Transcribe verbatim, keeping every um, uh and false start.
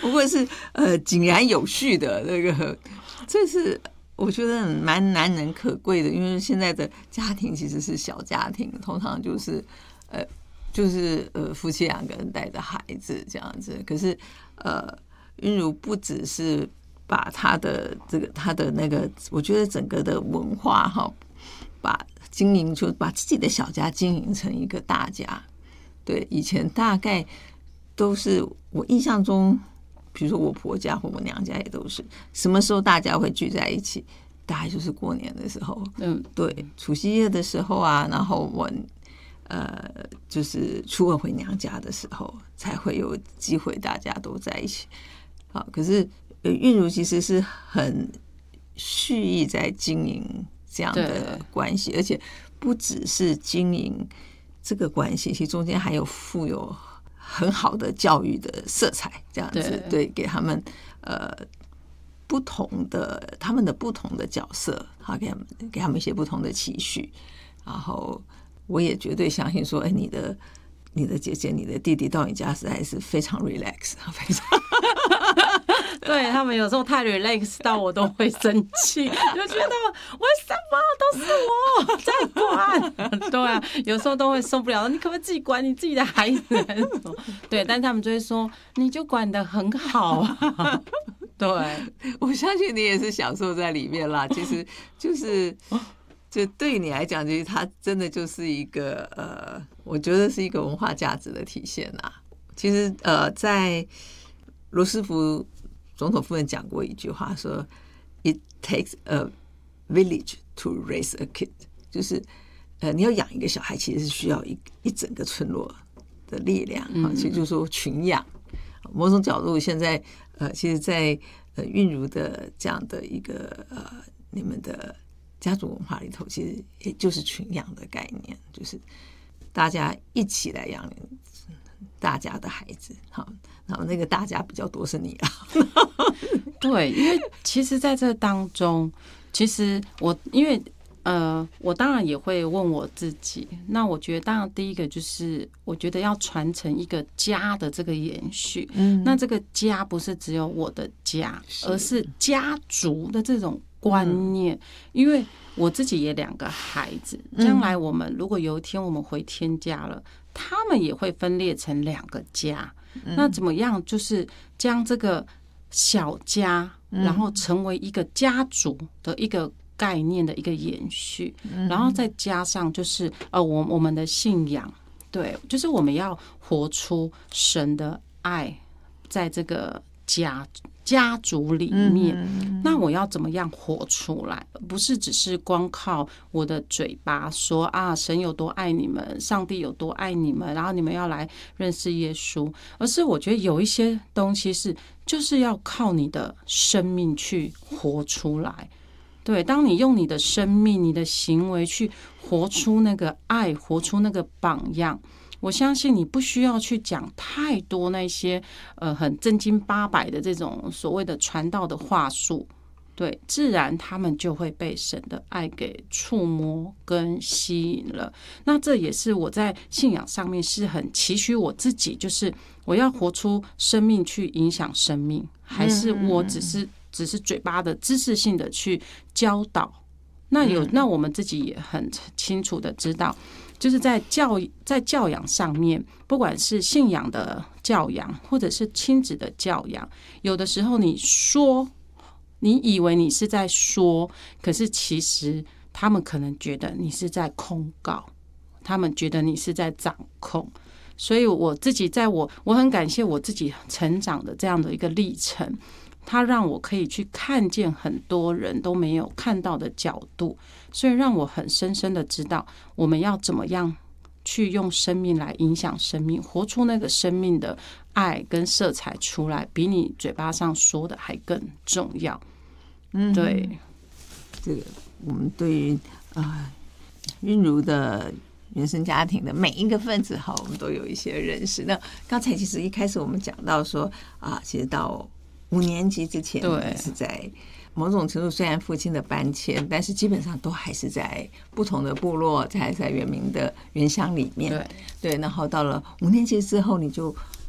不过是呃井然有序的那个，这是我觉得蛮难能可贵的，因为现在的家庭其实是小家庭，通常就是呃就是呃夫妻两个人带着孩子这样子，可是呃韵如不只是把他的这个他的那个，我觉得整个的文化哈，把经营就把自己的小家经营成一个大家。对，以前大概都是我印象中，比如说我婆家或我娘家也都是，什么时候大家会聚在一起？大概就是过年的时候，嗯，对，除夕夜的时候啊，然后我呃就是初二回娘家的时候，才会有机会大家都在一起。好，可是韵如其实是很蓄意在经营这样的关系，而且不只是经营这个关系，其实中间还有富有很好的教育的色彩，这样子 对, 对给他们呃不同的他们的不同的角色，好给他们给他们一些不同的期许，然后我也绝对相信说，哎，你的你的姐姐、你的弟弟到你家实在是非常 relax， 非常对他们有时候太 relax 到我都会生气，就觉得为什么都是我在管？对啊，有时候都会受不了，你可不可以自己管你自己的孩子？对，但他们就会说你就管得很好啊。对， 我相信你也是享受在里面啦。其实就是，就对于你来讲，其实它真的就是一个呃，我觉得是一个文化价值的体现啦。其实呃，在罗斯福总统夫人讲过一句话，说 "It takes a village to raise a kid"， 就是呃，你要养一个小孩，其实是需要一一整个村落的力量啊。其实就是说群养。某种角度，现在呃，其实在，在呃韵如的这样的一个呃你们的家族文化里头，其实也就是群养的概念，就是大家一起来养大家的孩子。好，然后那个大家比较多是你啦。 对，因为其实在这当中，其实我因为。呃，我当然也会问我自己。那我觉得，当然第一个就是，我觉得要传承一个家的这个延续。嗯，那这个家不是只有我的家，而是家族的这种观念。嗯、因为我自己也两个孩子，将来我们如果有一天我们回天家了，他们也会分裂成两个家。嗯、那怎么样？就是将这个小家，然后成为一个家族的一个。概念的一个延续，然后再加上就是呃，我我们的信仰，对，就是我们要活出神的爱，在这个家家族里面。嗯、那我要怎么样活出来？不是只是光靠我的嘴巴说啊，神有多爱你们，上帝有多爱你们，然后你们要来认识耶稣，而是我觉得有一些东西是就是要靠你的生命去活出来。对，当你用你的生命、你的行为去活出那个爱，活出那个榜样，我相信你不需要去讲太多那些呃很正经八百的这种所谓的传道的话术，对，自然他们就会被神的爱给触摸跟吸引了。那这也是我在信仰上面是很期许我自己，就是我要活出生命去影响生命，还是我只是。只是嘴巴的知识性的去教导，那有那我们自己也很清楚的知道，就是在教在教养上面，不管是信仰的教养，或者是亲子的教养，有的时候你说，你以为你是在说，可是其实他们可能觉得你是在控告，他们觉得你是在掌控。所以我自己在我我很感谢我自己成长的这样的一个历程。它让我可以去看见很多人都没有看到的角度，所以让我很深深的知道我们要怎么样去用生命来影响生命，活出那个生命的爱跟色彩出来，比你嘴巴上说的还更重要。嗯，对， 这个我们对于啊韵如的原生家庭的每一个分子，好，我们都有一些认识。那刚才其实一开始我们讲到说啊，其实到五年级之前是在某种程度，虽然父亲的搬迁，但是基本上都还是在不同的部落，还在原民的原乡里面。对，对，然后到了五年级之后，你就